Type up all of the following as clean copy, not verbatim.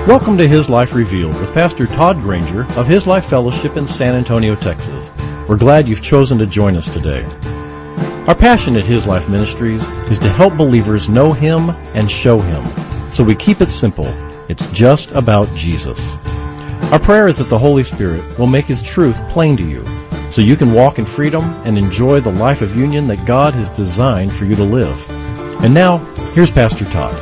Welcome to His Life Revealed with Pastor Todd Granger of His Life Fellowship in San Antonio, Texas. We're glad you've chosen to join us today. Our passion at His Life Ministries is to help believers know Him and show Him. So we keep it simple. It's just about Jesus. Our prayer is that the Holy Spirit will make His truth plain to you so you can walk in freedom and enjoy the life of union that God has designed for you to live. And now, here's Pastor Todd.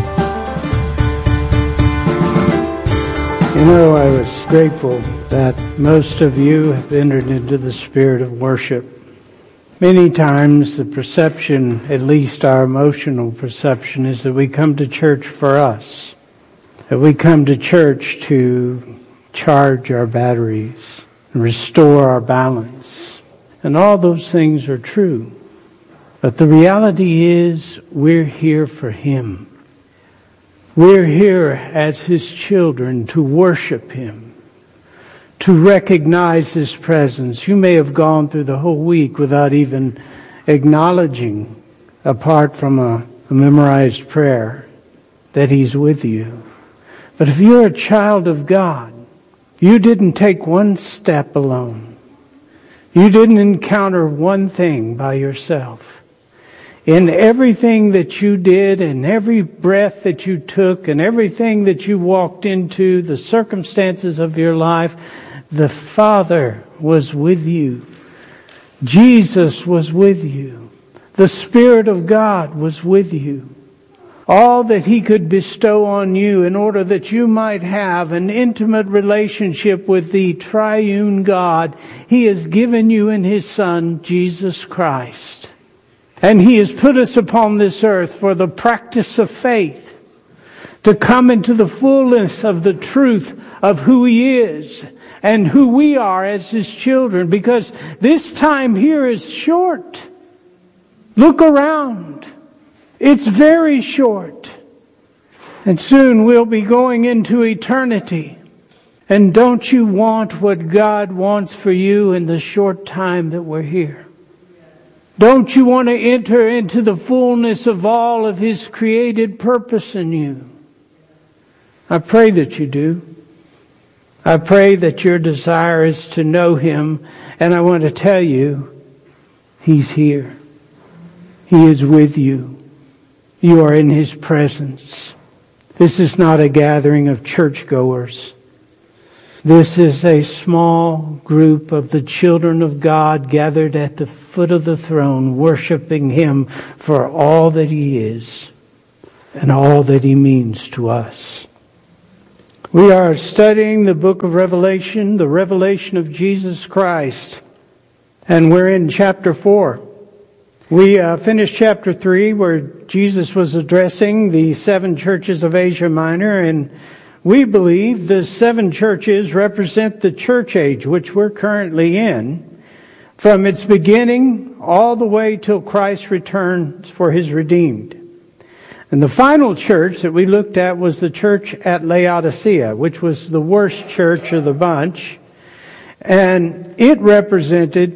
You know, I was grateful that most of you have entered into the spirit of worship. Many times the perception, at least our emotional perception, is that we come to church for us. That we come to church to charge our batteries, and restore our balance. And all those things are true. But the reality is we're here for Him. We're here as His children to worship Him, to recognize His presence. You may have gone through the whole week without even acknowledging, apart from a memorized prayer, that He's with you. But if you're a child of God, you didn't take one step alone. You didn't encounter one thing by yourself. In everything that you did, and every breath that you took, and everything that you walked into, the circumstances of your life, the Father was with you. Jesus was with you. The Spirit of God was with you. All that He could bestow on you in order that you might have an intimate relationship with the triune God, He has given you in His Son, Jesus Christ. And He has put us upon this earth for the practice of faith, to come into the fullness of the truth of who He is and who we are as His children, because this time here is short. Look around. It's very short. And soon we'll be going into eternity. And don't you want what God wants for you in the short time that we're here? Don't you want to enter into the fullness of all of His created purpose in you? I pray that you do. I pray that your desire is to know Him. And I want to tell you, He's here. He is with you. You are in His presence. This is not a gathering of churchgoers. This is a small group of the children of God gathered at the foot of the throne, worshiping Him for all that He is and all that He means to us. We are studying the book of Revelation, the revelation of Jesus Christ, and we're in chapter 4. We finished chapter 3 where Jesus was addressing the 7 churches of Asia Minor, and we believe the 7 churches represent the church age which we're currently in, from its beginning all the way till Christ returns for His redeemed. And the final church that we looked at was the church at Laodicea, which was the worst church of the bunch, and it represented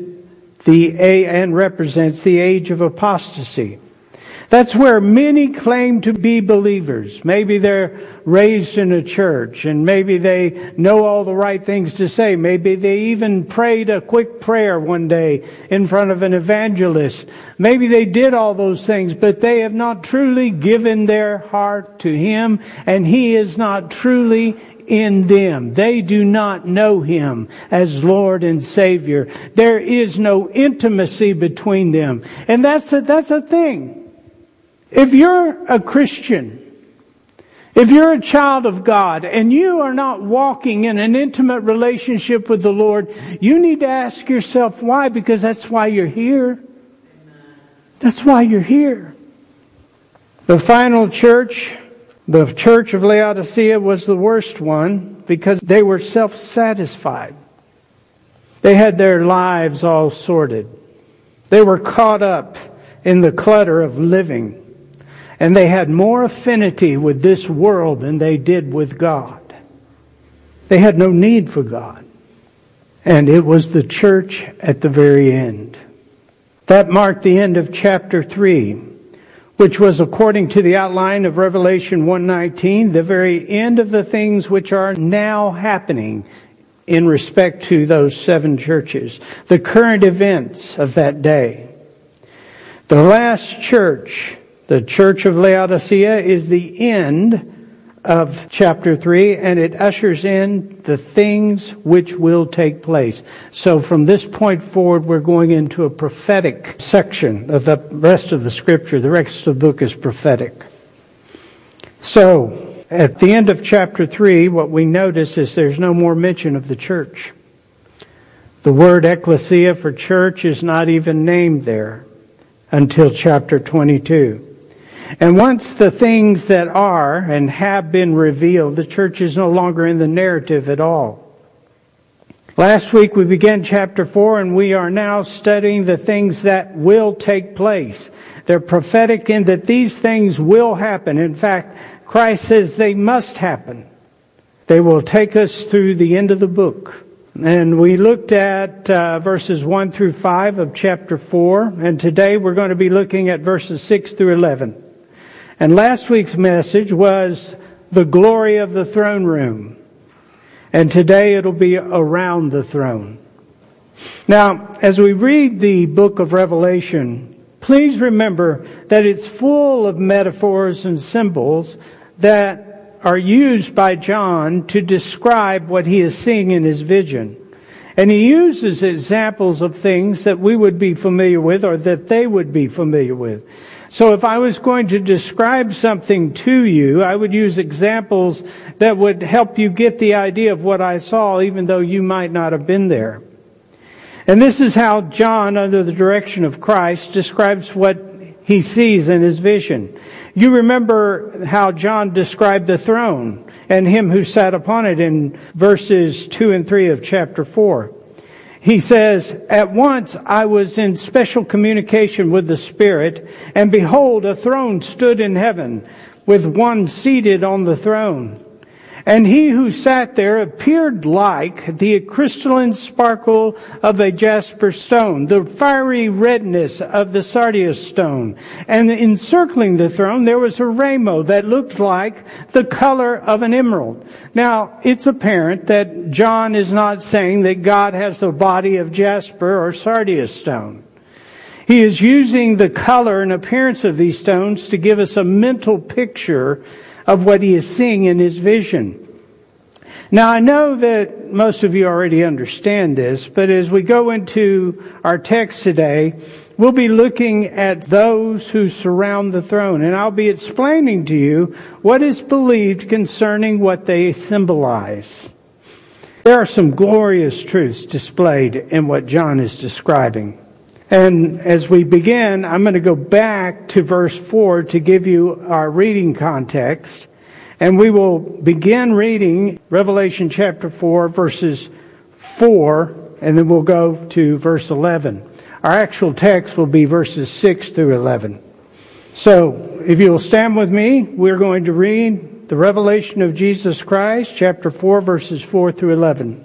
represents the age of apostasy. That's where many claim to be believers. Maybe they're raised in a church, and maybe they know all the right things to say. Maybe they even prayed a quick prayer one day in front of an evangelist. Maybe they did all those things, but they have not truly given their heart to Him, and He is not truly in them. They do not know Him as Lord and Savior. There is no intimacy between them. And that's a thing. If you're a Christian, if you're a child of God, and you are not walking in an intimate relationship with the Lord, you need to ask yourself why, because that's why you're here. That's why you're here. The final church, the church of Laodicea, was the worst one because they were self-satisfied. They had their lives all sorted. They were caught up in the clutter of living. And they had more affinity with this world than they did with God. They had no need for God. And it was the church at the very end. That marked the end of chapter 3, which was according to the outline of Revelation 1:19, the very end of the things which are now happening in respect to those 7 churches, the current events of that day. The last church, the church of Laodicea, is the end of chapter 3, and it ushers in the things which will take place. So from this point forward, we're going into a prophetic section of the rest of the scripture. The rest of the book is prophetic. So, at the end of chapter 3, what we notice is there's no more mention of the church. The word ecclesia for church is not even named there until chapter 22. And once the things that are and have been revealed, the church is no longer in the narrative at all. Last week we began chapter 4, and we are now studying the things that will take place. They're prophetic in that these things will happen. In fact, Christ says they must happen. They will take us through the end of the book. And we looked at verses 1 through 5 of chapter 4, and today we're going to be looking at verses 6 through 11. And last week's message was the glory of the throne room. And today it'll be around the throne. Now, as we read the book of Revelation, please remember that it's full of metaphors and symbols that are used by John to describe what he is seeing in his vision. And he uses examples of things that we would be familiar with or that they would be familiar with. So if I was going to describe something to you, I would use examples that would help you get the idea of what I saw, even though you might not have been there. And this is how John, under the direction of Christ, describes what he sees in his vision. You remember how John described the throne and him who sat upon it in verses 2 and 3 of chapter 4. He says, "At once I was in special communication with the Spirit, and behold, a throne stood in heaven, with one seated on the throne. And he who sat there appeared like the crystalline sparkle of a jasper stone, the fiery redness of the sardius stone. And encircling the throne there was a rainbow that looked like the color of an emerald." Now, it's apparent that John is not saying that God has the body of jasper or sardius stone. He is using the color and appearance of these stones to give us a mental picture of what he is seeing in his vision. Now, I know that most of you already understand this, but as we go into our text today, we'll be looking at those who surround the throne, and I'll be explaining to you what is believed concerning what they symbolize. There are some glorious truths displayed in what John is describing. And as we begin, I'm going to go back to verse 4 to give you our reading context. And we will begin reading Revelation chapter 4, verses 4, and then we'll go to verse 11. Our actual text will be verses 6 through 11. So, if you'll stand with me, we're going to read the Revelation of Jesus Christ, chapter 4, verses 4 through 11.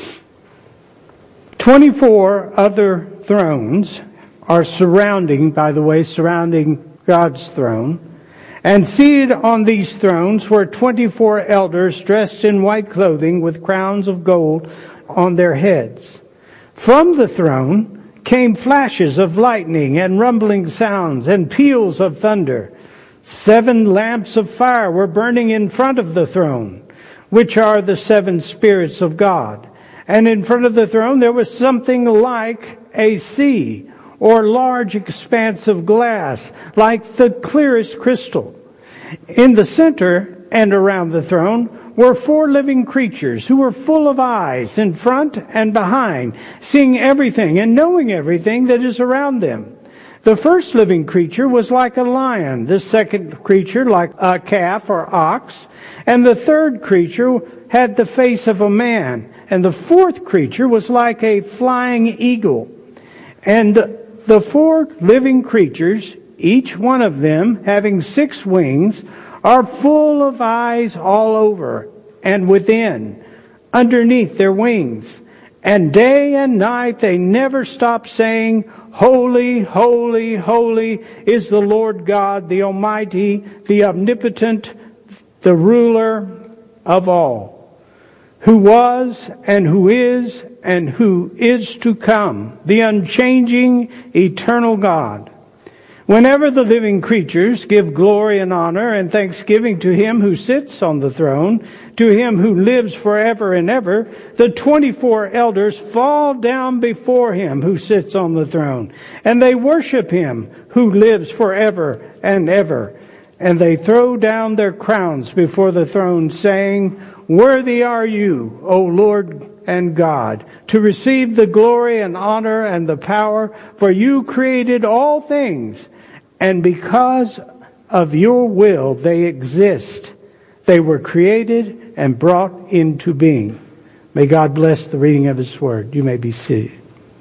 24 other thrones are surrounding God's throne. And seated on these thrones were 24 elders dressed in white clothing with crowns of gold on their heads. From the throne came flashes of lightning and rumbling sounds and peals of thunder. 7 lamps of fire were burning in front of the throne, which are the 7 spirits of God. And in front of the throne there was something like a sea, or large expanse of glass, like the clearest crystal. In the center and around the throne were 4 living creatures who were full of eyes in front and behind, seeing everything and knowing everything that is around them. The first living creature was like a lion, the second creature like a calf or ox, and the third creature had the face of a man, and the fourth creature was like a flying eagle. And the 4 living creatures, each one of them having 6 wings, are full of eyes all over and within, underneath their wings. And day and night they never stop saying, "Holy, holy, holy is the Lord God, the Almighty, the Omnipotent, the ruler of all, who was and who is to come, the unchanging, eternal God." Whenever the living creatures give glory and honor and thanksgiving to Him who sits on the throne, to Him who lives forever and ever, the 24 elders fall down before Him who sits on the throne, and they worship Him who lives forever and ever. And they throw down their crowns before the throne, saying, "Worthy are you, O Lord and God, to receive the glory and honor and the power, for you created all things, and because of your will they exist. They were created and brought into being." May God bless the reading of His Word. You may be seated.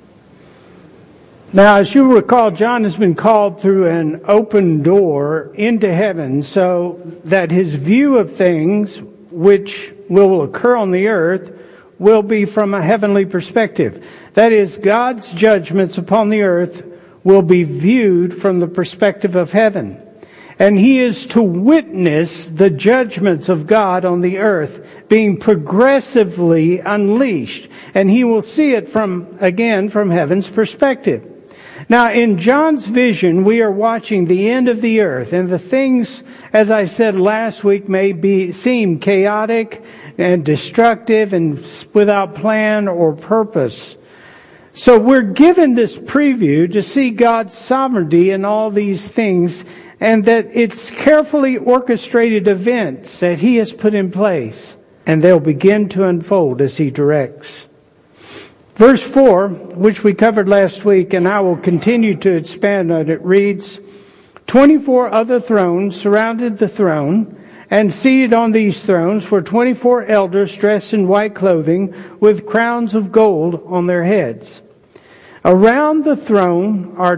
Now, as you recall, John has been called through an open door into heaven so that his view of things which will occur on the earth will be from a heavenly perspective. That is, God's judgments upon the earth will be viewed from the perspective of heaven. And he is to witness the judgments of God on the earth being progressively unleashed. And he will see it from heaven's perspective. Now, in John's vision, we are watching the end of the earth, and the things, as I said last week, may seem chaotic and destructive and without plan or purpose. So we're given this preview to see God's sovereignty in all these things, and that it's carefully orchestrated events that He has put in place, and they'll begin to unfold as He directs. Verse 4, which we covered last week, and I will continue to expand on it, reads, 24 other thrones surrounded the throne, and seated on these thrones were 24 elders dressed in white clothing with crowns of gold on their heads. Around the throne are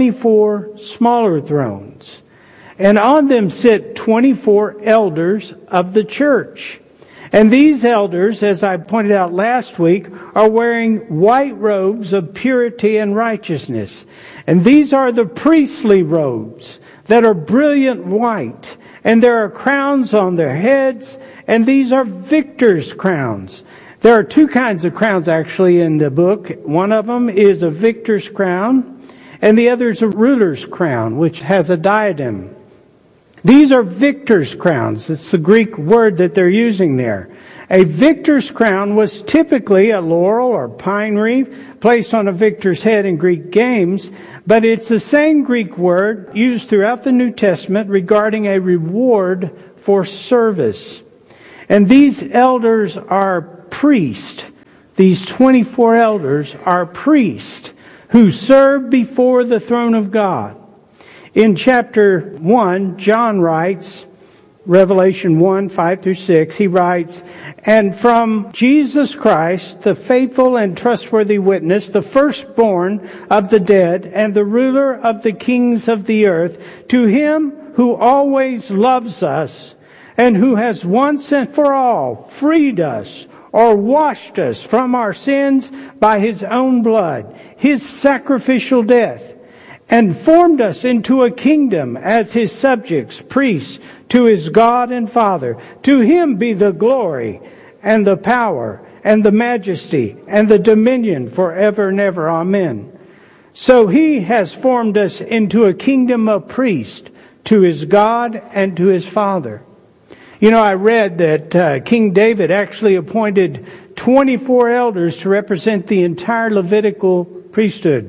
24 smaller thrones, and on them sit 24 elders of the church. And these elders, as I pointed out last week, are wearing white robes of purity and righteousness. And these are the priestly robes that are brilliant white. And there are crowns on their heads, and these are victor's crowns. There are two kinds of crowns actually in the book. One of them is a victor's crown, and the other is a ruler's crown, which has a diadem. These are victor's crowns. It's the Greek word that they're using there. A victor's crown was typically a laurel or pine wreath placed on a victor's head in Greek games, but it's the same Greek word used throughout the New Testament regarding a reward for service. And these elders are priests. These 24 elders are priests who serve before the throne of God. In chapter 1, John writes, Revelation 1, 5 through 6, he writes, "And from Jesus Christ, the faithful and trustworthy witness, the firstborn of the dead, and the ruler of the kings of the earth, to Him who always loves us, and who has once and for all freed us, or washed us from our sins by His own blood, His sacrificial death, and formed us into a kingdom as His subjects, priests, to His God and Father. To Him be the glory and the power and the majesty and the dominion forever and ever. Amen." So He has formed us into a kingdom of priests to His God and to His Father. You know, I read that King David actually appointed 24 elders to represent the entire Levitical priesthood.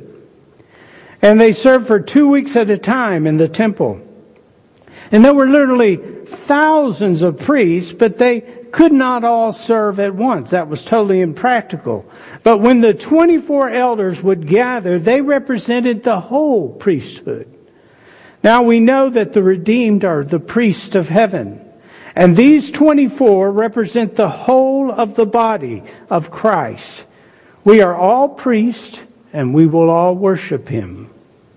And they served for 2 weeks at a time in the temple. And there were literally thousands of priests, but they could not all serve at once. That was totally impractical. But when the 24 elders would gather, they represented the whole priesthood. Now we know that the redeemed are the priests of heaven. And these 24 represent the whole of the body of Christ. We are all priests, and we will all worship Him.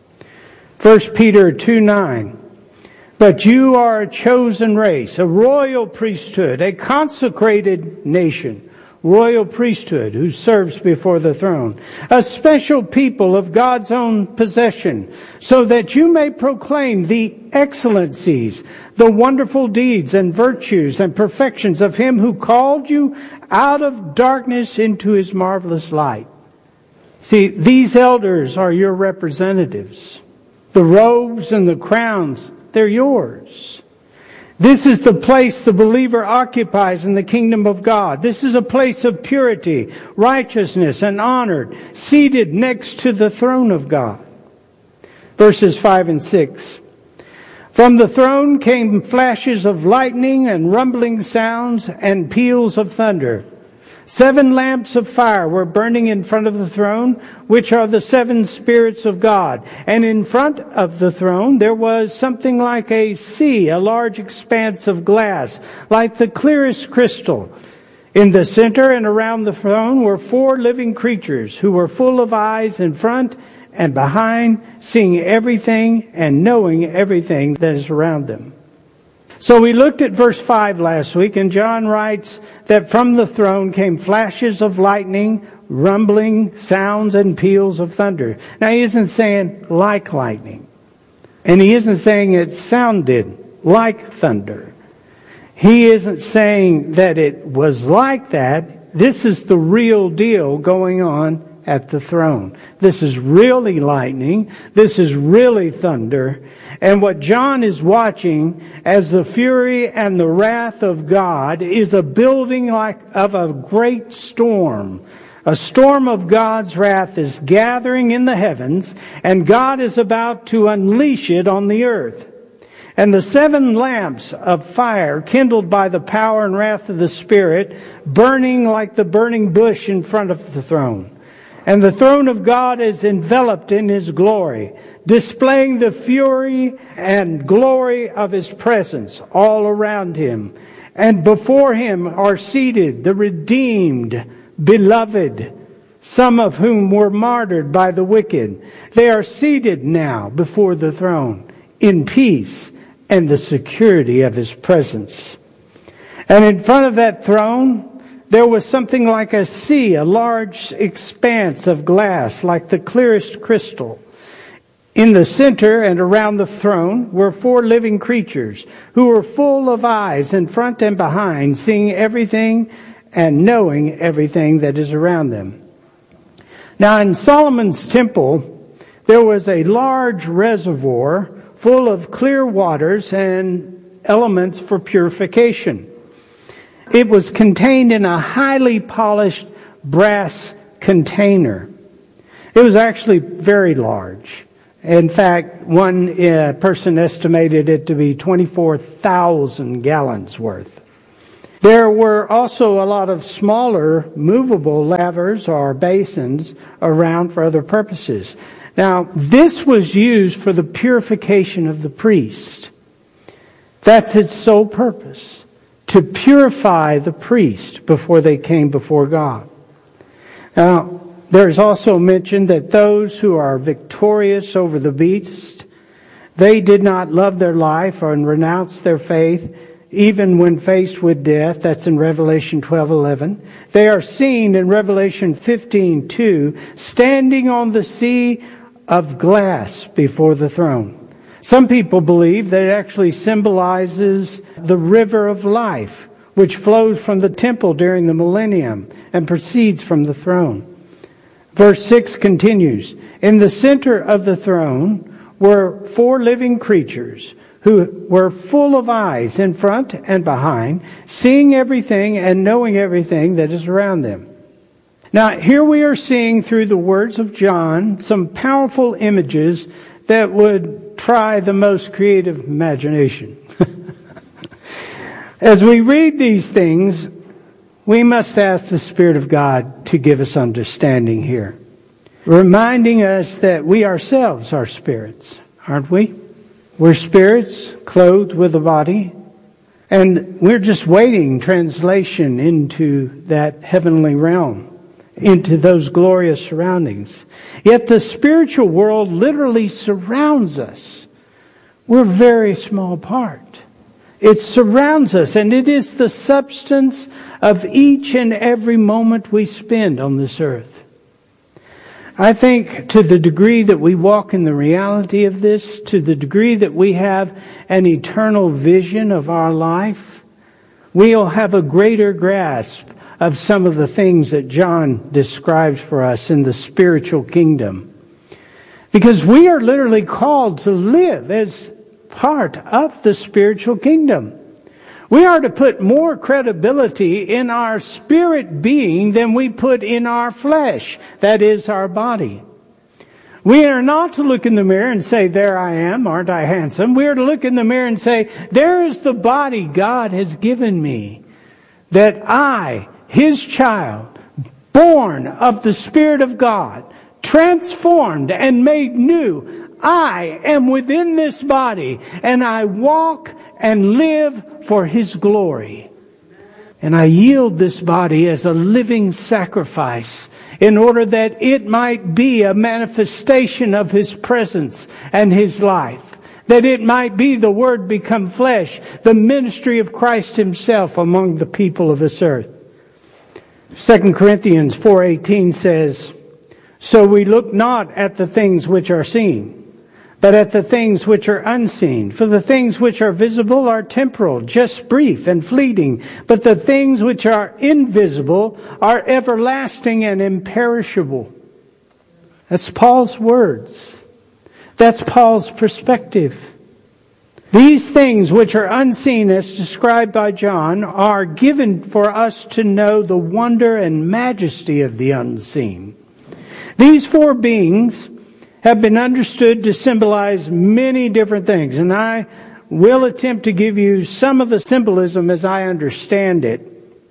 1 Peter 2:9. "But you are a chosen race, a royal priesthood, a consecrated nation, royal priesthood who serves before the throne, a special people of God's own possession, so that you may proclaim the excellencies, the wonderful deeds and virtues and perfections of Him who called you out of darkness into His marvelous light. See, these elders are your representatives. The robes and the crowns, they're yours. This is the place the believer occupies in the kingdom of God. This is a place of purity, righteousness, and honor, seated next to the throne of God. Verses 5 and 6. From the throne came flashes of lightning and rumbling sounds and peals of thunder. 7 lamps of fire were burning in front of the throne, which are the 7 spirits of God. And in front of the throne there was something like a sea, a large expanse of glass, like the clearest crystal. In the center and around the throne were 4 living creatures who were full of eyes in front and behind, seeing everything and knowing everything that is around them. So we looked at verse 5 last week, and John writes that from the throne came flashes of lightning, rumbling sounds, and peals of thunder. Now he isn't saying like lightning, and he isn't saying it sounded like thunder. He isn't saying that it was like that. This is the real deal going on at the throne. This is really lightning. This is really thunder. And what John is watching as the fury and the wrath of God is a building like of a great storm. A storm of God's wrath is gathering in the heavens, and God is about to unleash it on the earth. And the 7 lamps of fire kindled by the power and wrath of the Spirit, burning like the burning bush in front of the throne. And the throne of God is enveloped in His glory, displaying the fury and glory of His presence all around Him. And before Him are seated the redeemed, beloved, some of whom were martyred by the wicked. They are seated now before the throne in peace and the security of His presence. And in front of that throne, there was something like a sea, a large expanse of glass, like the clearest crystal. In the center and around the throne were 4 living creatures who were full of eyes in front and behind, seeing everything and knowing everything that is around them. Now in Solomon's temple, there was a large reservoir full of clear waters and elements for purification. It was contained in a highly polished brass container. It was actually very large. In fact, one person estimated it to be 24,000 gallons worth. There were also a lot of smaller movable lavers or basins around for other purposes. Now, this was used for the purification of the priest. That's its sole purpose, to purify the priest before they came before God. Now, there's also mentioned that those who are victorious over the beast, they did not love their life or renounce their faith, even when faced with death. That's in Revelation 12:11. They are seen in Revelation 15:2, standing on the sea of glass before the throne. Some people believe that it actually symbolizes the river of life, which flows from the temple during the millennium and proceeds from the throne. Verse 6 continues, in the center of the throne were 4 living creatures who were full of eyes in front and behind, seeing everything and knowing everything that is around them. Now, here we are seeing through the words of John some powerful images that would try the most creative imagination. As we read these things, we must ask the Spirit of God to give us understanding here, reminding us that we ourselves are spirits, aren't we? We're spirits clothed with a body, and we're just waiting translation into that heavenly realm, into those glorious surroundings. Yet the spiritual world literally surrounds us. We're a very small part. It surrounds us, and it is the substance of each and every moment we spend on this earth. I think to the degree that we walk in the reality of this, to the degree that we have an eternal vision of our life, we'll have a greater grasp of some of the things that John describes for us in the spiritual kingdom. Because we are literally called to live as part of the spiritual kingdom. We are to put more credibility in our spirit being than we put in our flesh, that is, our body. We are not to look in the mirror and say, there I am, aren't I handsome? We are to look in the mirror and say, there is the body God has given me, that I, His child, born of the Spirit of God, transformed and made new, I am within this body, and I walk and live for His glory. And I yield this body as a living sacrifice in order that it might be a manifestation of His presence and His life. That it might be the Word become flesh, the ministry of Christ Himself among the people of this earth. 2 Corinthians 4:18 says, so we look not at the things which are seen, but at the things which are unseen. For the things which are visible are temporal, just brief and fleeting. But the things which are invisible are everlasting and imperishable. That's Paul's words. That's Paul's perspective. These things which are unseen, as described by John, are given for us to know the wonder and majesty of the unseen. These four beings have been understood to symbolize many different things, and I will attempt to give you some of the symbolism as I understand it.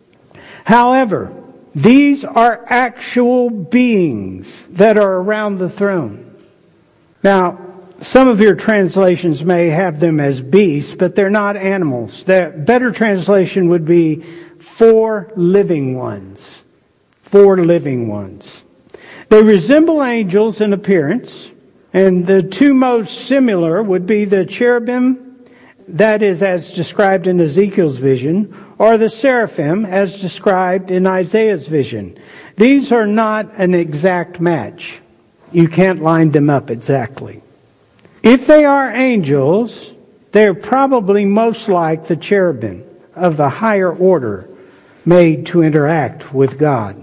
However, these are actual beings that are around the throne. Now, some of your translations may have them as beasts, but they're not animals. The better translation would be four living ones. Four living ones. They resemble angels in appearance, and the two most similar would be the cherubim, that is as described in Ezekiel's vision, or the seraphim as described in Isaiah's vision. These are not an exact match. You can't line them up exactly. If they are angels, they're probably most like the cherubim of the higher order made to interact with God.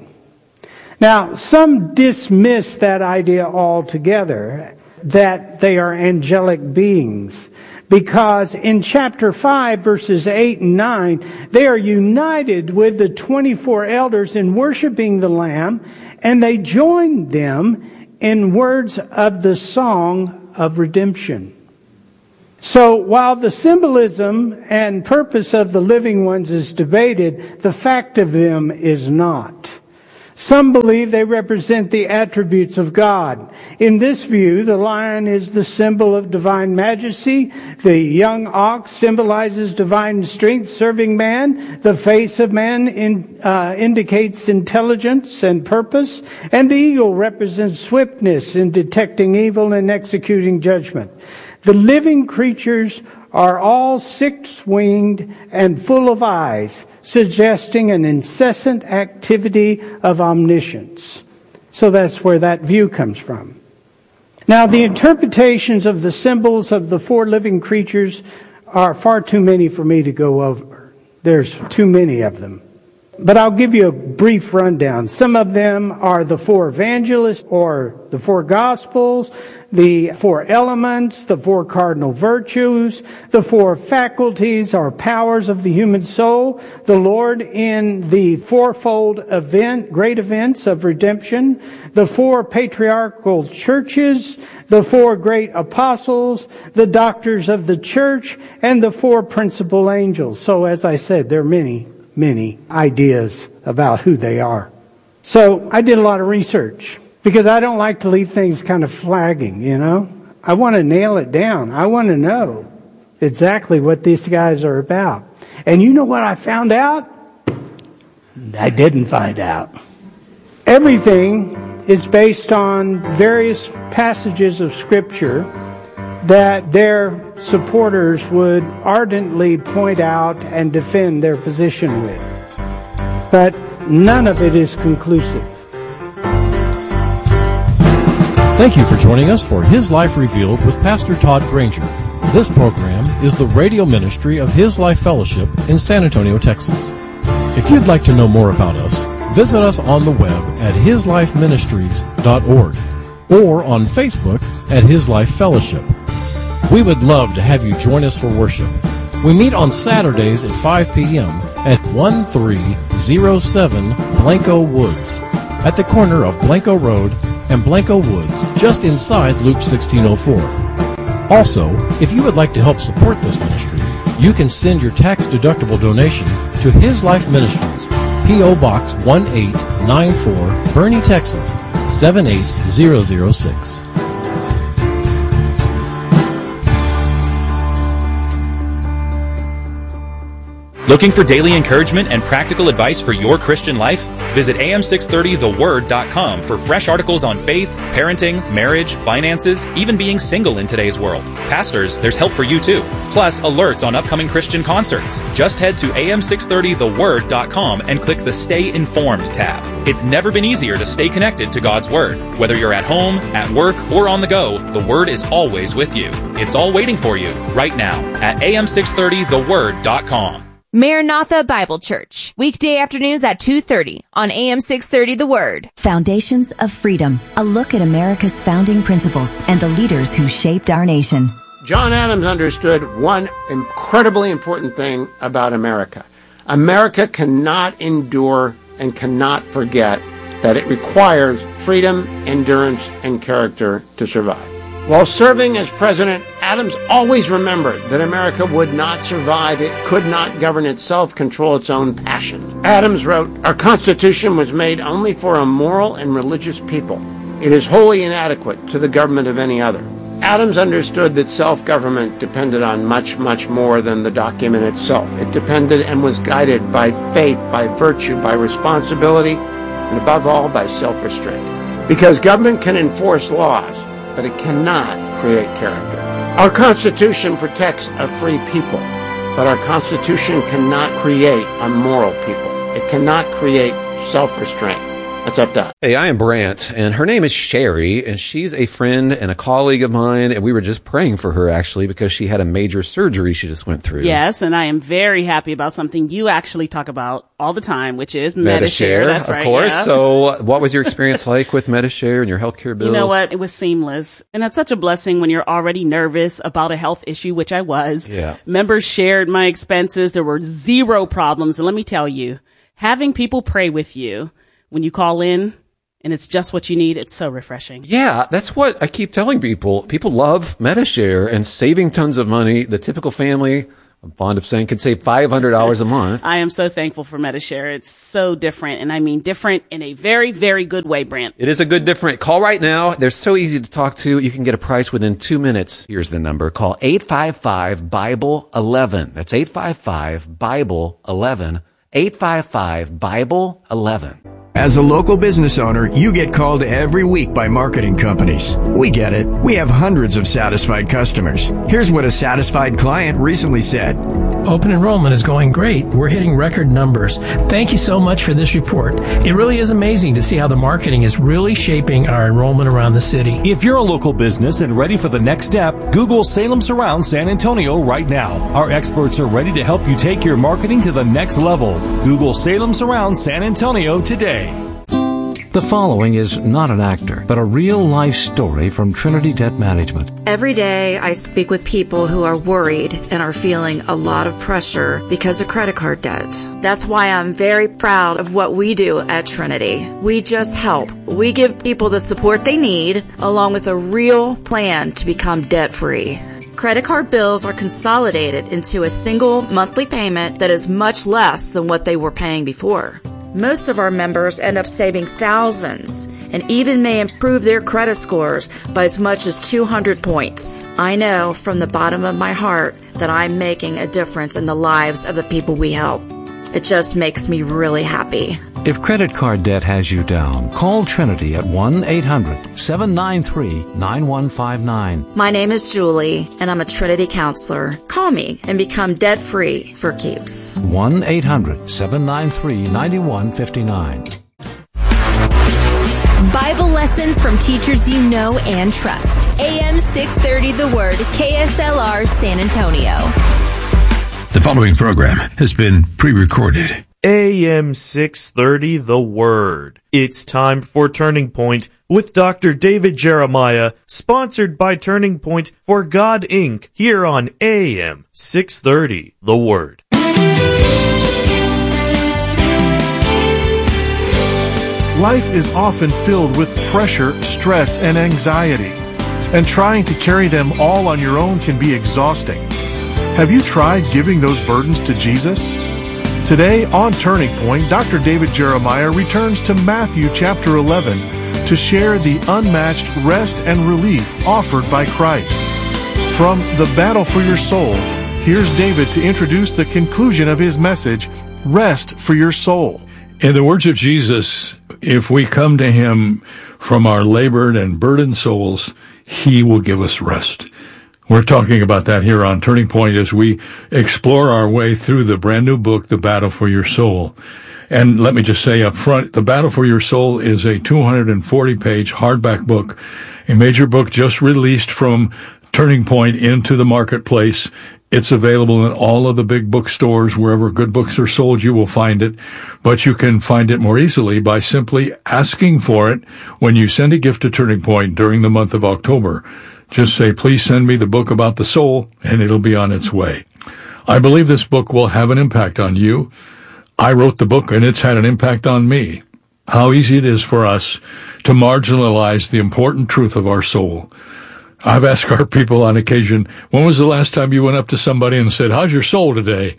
Now, some dismiss that idea altogether, that they are angelic beings, because in chapter 5, verses 8 and 9, they are united with the 24 elders in worshiping the Lamb, and they join them in words of the song of redemption. So while the symbolism and purpose of the living ones is debated, the fact of them is not. Some believe they represent the attributes of God. In this view, the lion is the symbol of divine majesty. The young ox symbolizes divine strength serving man. The face of man indicates intelligence and purpose. And the eagle represents swiftness in detecting evil and executing judgment. The living creatures are all six-winged and full of eyes, suggesting an incessant activity of omniscience. So that's where that view comes from. Now, the interpretations of the symbols of the four living creatures are far too many for me to go over. There's too many of them. But I'll give you a brief rundown. Some of them are the four evangelists or the four gospels, the four elements, the four cardinal virtues, the four faculties or powers of the human soul, the Lord in the fourfold great events of redemption, the four patriarchal churches, the four great apostles, the doctors of the church, and the four principal angels. So as I said, there are many ideas about who they are. So I did a lot of research because I don't like to leave things kind of flagging, you know. I want to nail it down. I want to know exactly what these guys are about. And you know what I found out? I didn't find out. Everything is based on various passages of Scripture that their supporters would ardently point out and defend their position with. But none of it is conclusive. Thank you for joining us for His Life Revealed with Pastor Todd Granger. This program is the radio ministry of His Life Fellowship in San Antonio, Texas. If you'd like to know more about us, visit us on the web at hislifeministries.org or on Facebook at His Life Fellowship. We would love to have you join us for worship. We meet on Saturdays at 5 p.m. at 1307 Blanco Woods, at the corner of Blanco Road and Blanco Woods, just inside Loop 1604. Also, if you would like to help support this ministry, you can send your tax-deductible donation to His Life Ministries, P.O. Box 1894, Bernie, Texas, 78006. Looking for daily encouragement and practical advice for your Christian life? Visit am630theword.com for fresh articles on faith, parenting, marriage, finances, even being single in today's world. Pastors, there's help for you too. Plus, alerts on upcoming Christian concerts. Just head to am630theword.com and click the Stay Informed tab. It's never been easier to stay connected to God's Word. Whether you're at home, at work, or on the go, the Word is always with you. It's all waiting for you right now at am630theword.com. Maranatha Bible Church, weekday afternoons at 2:30 on AM 630 The Word. Foundations of Freedom, a look at America's founding principles and the leaders who shaped our nation. John Adams understood one incredibly important thing about America. America cannot endure and cannot forget that it requires freedom, endurance, and character to survive. While serving as president, Adams always remembered that America would not survive, it could not govern itself, control its own passions. Adams wrote, "Our Constitution was made only for a moral and religious people. It is wholly inadequate to the government of any other." Adams understood that self-government depended on much, much more than the document itself. It depended and was guided by faith, by virtue, by responsibility, and above all, by self-restraint. Because government can enforce laws, but it cannot create character. Our Constitution protects a free people, but our Constitution cannot create a moral people. It cannot create self-restraint. That's up to us. Hey, I am Brant, and her name is Sherry, and she's a friend and a colleague of mine, and we were just praying for her, actually, because she had a major surgery she just went through. Yes, and I am very happy about something you actually talk about all the time, which is Medi-Share. That's right. Of course. Yeah. So what was your experience like with Medi-Share and your healthcare bills? You know what? It was seamless. And that's such a blessing when you're already nervous about a health issue, which I was. Yeah. Members shared my expenses. There were zero problems. And let me tell you, having people pray with you when you call in and it's just what you need, it's so refreshing. Yeah, that's what I keep telling people. People love Medi-Share and saving tons of money. The typical family, I'm fond of saying, can save $500 a month. I am so thankful for Medi-Share. It's so different, and I mean different in a very, very good way, Brant. It is a good different. Call right now. They're so easy to talk to. You can get a price within 2 minutes. Here's the number. Call 855-BIBLE-11. That's 855-BIBLE-11. 855-BIBLE-11. As a local business owner, you get called every week by marketing companies. We get it. We have hundreds of satisfied customers. Here's what a satisfied client recently said. Open enrollment is going great. We're hitting record numbers. Thank you so much for this report. It really is amazing to see how the marketing is really shaping our enrollment around the city. If you're a local business and ready for the next step, Google Salem Surround San Antonio right now. Our experts are ready to help you take your marketing to the next level. Google Salem Surround San Antonio today. The following is not an actor, but a real-life story from Trinity Debt Management. Every day I speak with people who are worried and are feeling a lot of pressure because of credit card debt. That's why I'm very proud of what we do at Trinity. We just help. We give people the support they need, along with a real plan to become debt-free. Credit card bills are consolidated into a single monthly payment that is much less than what they were paying before. Most of our members end up saving thousands and even may improve their credit scores by as much as 200 points. I know from the bottom of my heart that I'm making a difference in the lives of the people we help. It just makes me really happy. If credit card debt has you down, call Trinity at 1-800-793-9159. My name is Julie, and I'm a Trinity counselor. Call me and become debt-free for keeps. 1-800-793-9159. Bible lessons from teachers you know and trust. AM 630 The Word, KSLR San Antonio. The following program has been pre-recorded. AM 630 The Word. It's time for Turning Point with Dr. David Jeremiah, sponsored by Turning Point for God Inc. here on AM 630 The Word. Life is often filled with pressure, stress, and anxiety, and trying to carry them all on your own can be exhausting. Have you tried giving those burdens to Jesus? Today on Turning Point, Dr. David Jeremiah returns to Matthew chapter 11 to share the unmatched rest and relief offered by Christ. From The Battle for Your Soul, here's David to introduce the conclusion of his message, Rest for Your Soul. In the words of Jesus, if we come to Him from our labored and burdened souls, He will give us rest. We're talking about that here on Turning Point as we explore our way through the brand new book, The Battle for Your Soul. And let me just say up front, The Battle for Your Soul is a 240-page hardback book, a major book just released from Turning Point into the marketplace. It's available in all of the big bookstores. Wherever good books are sold, you will find it. But you can find it more easily by simply asking for it when you send a gift to Turning Point during the month of October. Just say, please send me the book about the soul, and it'll be on its way. I believe this book will have an impact on you. I wrote the book, and it's had an impact on me. How easy it is for us to marginalize the important truth of our soul. I've asked our people on occasion, when was the last time you went up to somebody and said, how's your soul today?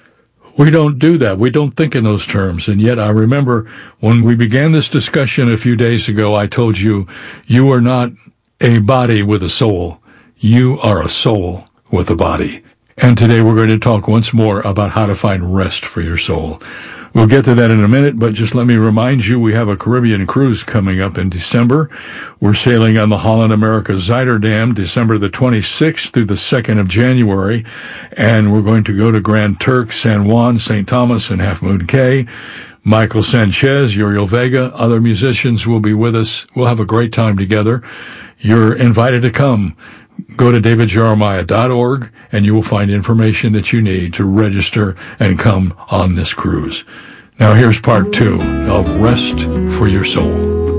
We don't do that. We don't think in those terms. And yet I remember when we began this discussion a few days ago, I told you, you are not a body with a soul. You are a soul with a body. And today we're going to talk once more about how to find rest for your soul. We'll get to that in a minute, but just let me remind you, we have a Caribbean cruise coming up in December. We're sailing on the Holland America Zuiderdam, December the 26th through the 2nd of January, and we're going to go to Grand Turk, San Juan, St. Thomas, and Half Moon Cay. Michael Sanchez, Uriel Vega, other musicians will be with us. We'll have a great time together. You're invited to come. Go to davidjeremiah.org and you will find information that you need to register and come on this cruise. Now here's part 2 of Rest for Your Soul.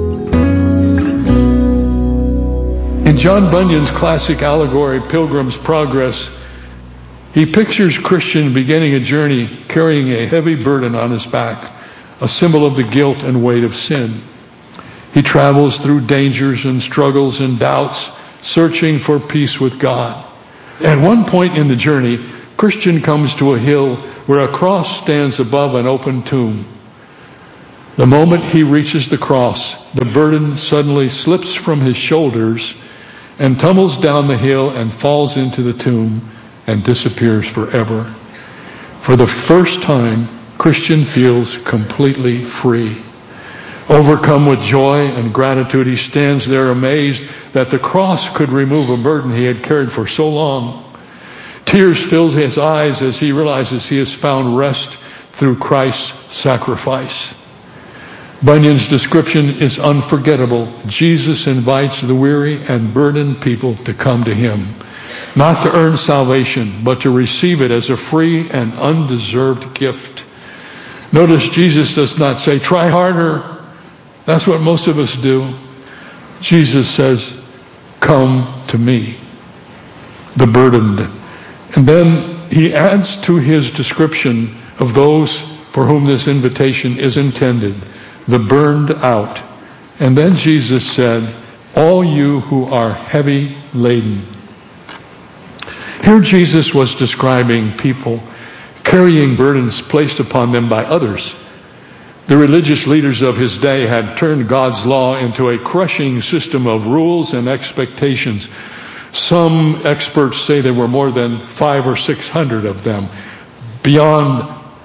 In John Bunyan's classic allegory, Pilgrim's Progress, he pictures Christian beginning a journey carrying a heavy burden on his back, a symbol of the guilt and weight of sin. He travels through dangers and struggles and doubts, searching for peace with God. At one point in the journey, Christian comes to a hill where a cross stands above an open tomb. The moment he reaches the cross, the burden suddenly slips from his shoulders and tumbles down the hill and falls into the tomb and disappears forever. For the first time, Christian feels completely free. Overcome with joy and gratitude, he stands there amazed that the cross could remove a burden he had carried for so long. Tears fill his eyes as he realizes he has found rest through Christ's sacrifice. Bunyan's description is unforgettable. Jesus invites the weary and burdened people to come to him, not to earn salvation, but to receive it as a free and undeserved gift. Notice Jesus does not say, try harder. That's what most of us do. Jesus says, come to me, the burdened. And then he adds to his description of those for whom this invitation is intended, the burned out. And then Jesus said, all you who are heavy laden. Here Jesus was describing people carrying burdens placed upon them by others. The religious leaders of his day had turned God's law into a crushing system of rules and expectations. Some experts say there were more than 500 or 600 of them, beyond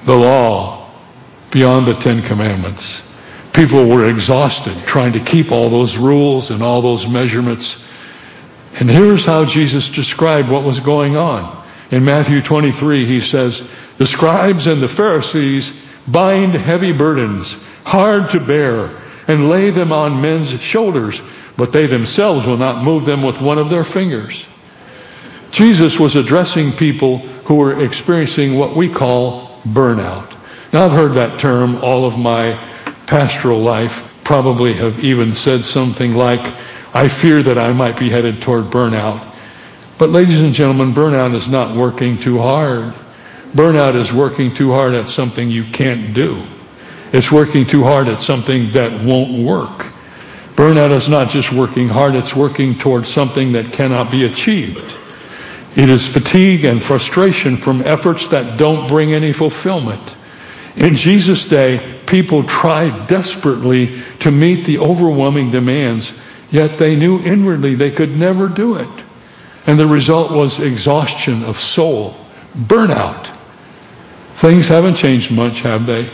the law beyond the Ten Commandments. People were exhausted trying to keep all those rules and all those measurements. And here's how Jesus described what was going on. In Matthew 23, he says, "The scribes and the Pharisees bind heavy burdens, hard to bear, and lay them on men's shoulders, but they themselves will not move them with one of their fingers." Jesus was addressing people who were experiencing what we call burnout. Now, I've heard that term all of my pastoral life, probably have even said something like, "I fear that I might be headed toward burnout." But ladies and gentlemen, burnout is not working too hard. Burnout is working too hard at something you can't do. It's working too hard at something that won't work. Burnout is not just working hard, it's working towards something that cannot be achieved. It is fatigue and frustration from efforts that don't bring any fulfillment. In Jesus' day, people tried desperately to meet the overwhelming demands, yet they knew inwardly they could never do it. And the result was exhaustion of soul, burnout. Things haven't changed much, have they?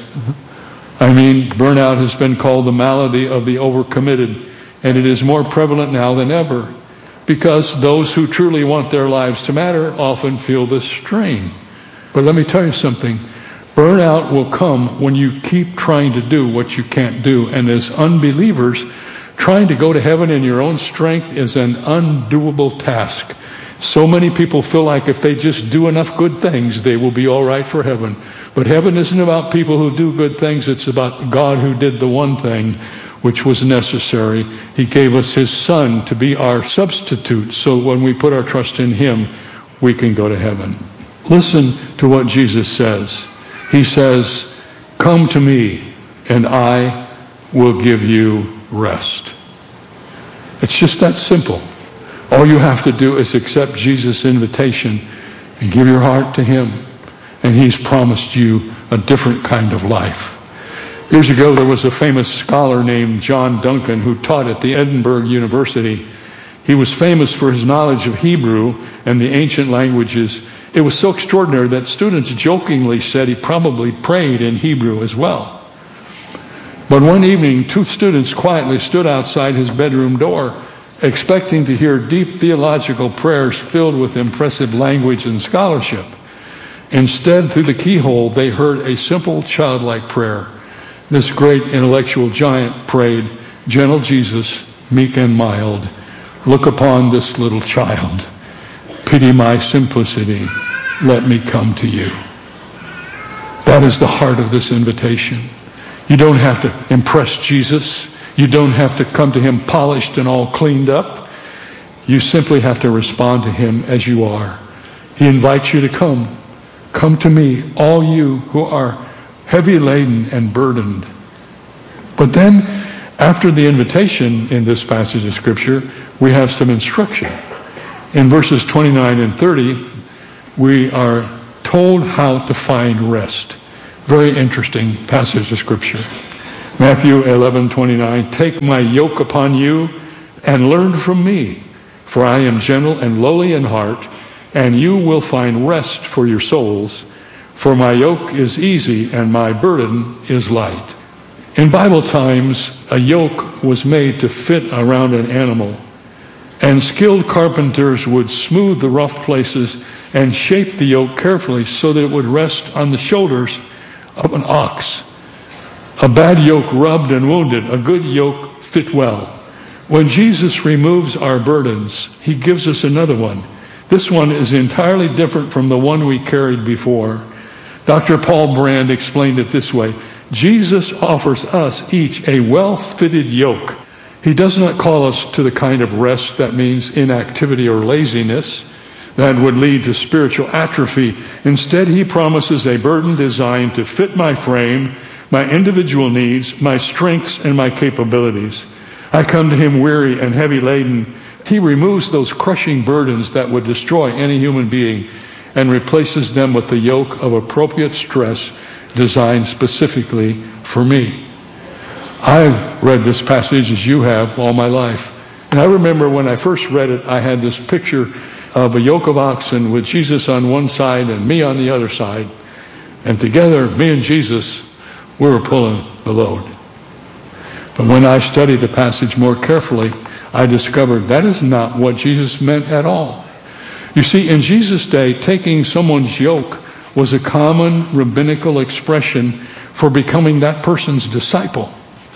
I mean, burnout has been called the malady of the overcommitted, and it is more prevalent now than ever, because those who truly want their lives to matter often feel this strain. But let me tell you something. Burnout will come when you keep trying to do what you can't do. And as unbelievers, trying to go to heaven in your own strength is an undoable task. So many people feel like if they just do enough good things, they will be all right for heaven. But heaven isn't about people who do good things. It's about God who did the one thing which was necessary. He gave us His Son to be our substitute, so when we put our trust in Him, we can go to heaven. Listen to what Jesus says. He says, "Come to me, and I will give you rest." It's just that simple. All you have to do is accept Jesus' invitation and give your heart to Him, and He's promised you a different kind of life. Years ago, there was a famous scholar named John Duncan who taught at the Edinburgh University. He was famous for his knowledge of Hebrew and the ancient languages. It was so extraordinary that students jokingly said he probably prayed in Hebrew as well. But one evening, two students quietly stood outside his bedroom door, expecting to hear deep theological prayers filled with impressive language and scholarship. Instead, through the keyhole, they heard a simple childlike prayer. This great intellectual giant prayed, "Gentle Jesus, meek and mild, look upon this little child. Pity my simplicity. Let me come to you." That is the heart of this invitation. You don't have to impress Jesus. You don't have to come to Him polished and all cleaned up. You simply have to respond to Him as you are. He invites you to come. Come to me, all you who are heavy laden and burdened. But then, after the invitation in this passage of Scripture, we have some instruction. In verses 29 and 30, we are told how to find rest. Very interesting passage of Scripture. Matthew 11:29, "Take my yoke upon you and learn from me, for I am gentle and lowly in heart, and you will find rest for your souls. For my yoke is easy and my burden is light." In Bible times, a yoke was made to fit around an animal, and skilled carpenters would smooth the rough places and shape the yoke carefully so that it would rest on the shoulders of an ox. A bad yoke rubbed and wounded, a good yoke fit well. When Jesus removes our burdens, He gives us another one. This one is entirely different from the one we carried before. Dr. Paul Brand explained it this way: Jesus offers us each a well-fitted yoke. He does not call us to the kind of rest that means inactivity or laziness that would lead to spiritual atrophy. Instead, He promises a burden designed to fit my frame, my individual needs, my strengths, and my capabilities. I come to Him weary and heavy laden. He removes those crushing burdens that would destroy any human being and replaces them with the yoke of appropriate stress designed specifically for me. I've read this passage as you have all my life. And I remember when I first read it, I had this picture of a yoke of oxen with Jesus on one side and me on the other side. And together, me and Jesus, we were pulling the load. But when I studied the passage more carefully, I discovered that is not what Jesus meant at all. You see, in Jesus' day, taking someone's yoke was a common rabbinical expression for becoming that person's disciple.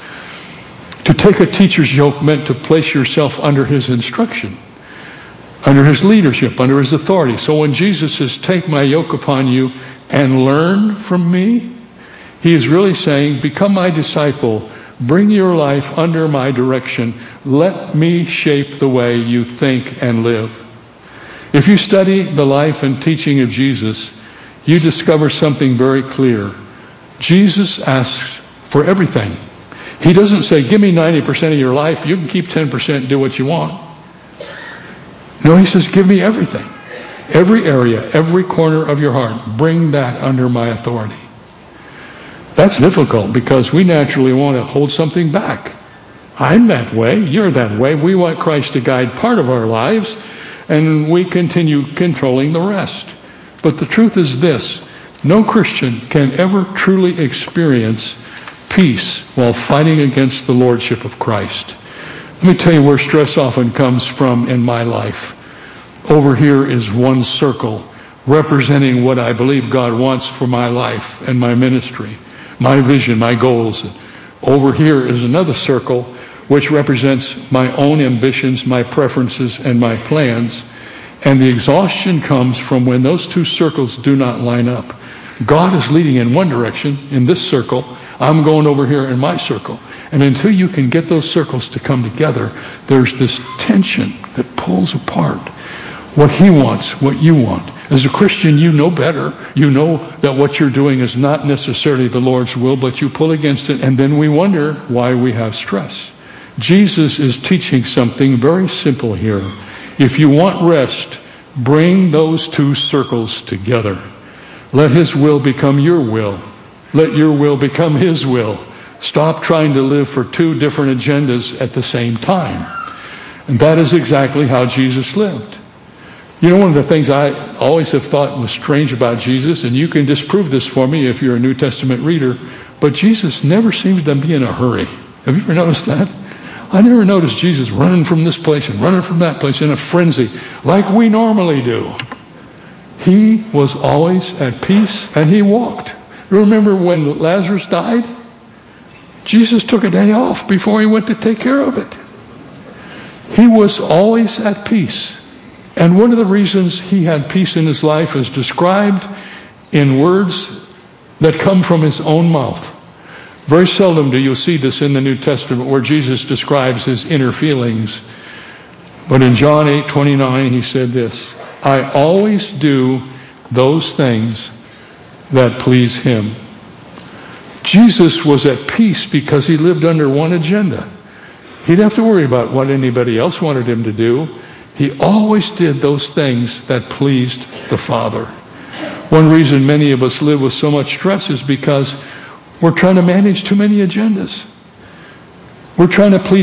To take a teacher's yoke meant to place yourself under his instruction, under his leadership, under his authority. So when Jesus says, take my yoke upon you and learn from me, he is really saying, become my disciple, bring your life under my direction, let me shape the way you think and live. If you study the life and teaching of Jesus, you discover something very clear. Jesus asks for everything. He doesn't say, give me 90% of your life, you can keep 10% and do what you want. No, he says, give me everything. Every area, every corner of your heart, bring that under my authority. That's difficult because we naturally want to hold something back. I'm that way, you're that way. We want Christ to guide part of our lives, and we continue controlling the rest. But the truth is this: no Christian can ever truly experience peace while fighting against the lordship of Christ. Let me tell you where stress often comes from in my life. Over here is one circle representing what I believe God wants for my life and my ministry, my vision, my goals. Over here is another circle which represents my own ambitions, my preferences, and my plans. And the exhaustion comes from when those two circles do not line up. God is leading in one direction, in this circle. I'm going over here in my circle. And until you can get those circles to come together, there's this tension that pulls apart what he wants, what you want. As a Christian, you know better. You know that what you're doing is not necessarily the Lord's will, but you pull against it, and then we wonder why we have stress. Jesus is teaching something very simple here. If you want rest, bring those two circles together. Let his will become your will. Let your will become his will. Stop trying to live for two different agendas at the same time. And that is exactly how Jesus lived. You know, one of the things I always have thought was strange about Jesus, and you can disprove this for me if you're a New Testament reader, but Jesus never seems to be in a hurry. Have you ever noticed that? I never noticed Jesus running from this place and running from that place in a frenzy like we normally do. He was always at peace, and he walked. Remember when Lazarus died? Jesus took a day off before he went to take care of it. He was always at peace. And one of the reasons he had peace in his life is described in words that come from his own mouth. Very seldom do you see this in the New Testament where Jesus describes his inner feelings. But in John 8:29, he said this: I always do those things that please him. Jesus was at peace because he lived under one agenda. He didn't have to worry about what anybody else wanted him to do. He always did those things that pleased the Father. One reason many of us live with so much stress is because we're trying to manage too many agendas. We're trying to please